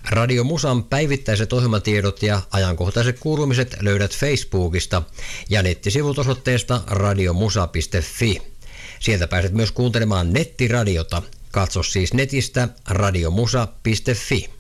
Radio Musan päivittäiset ohjelmatiedot ja ajankohtaiset kuulumiset löydät Facebookista ja nettisivut osoitteesta radiomusa.fi. Sieltä pääset myös kuuntelemaan nettiradiota. Katso siis netistä radiomusa.fi.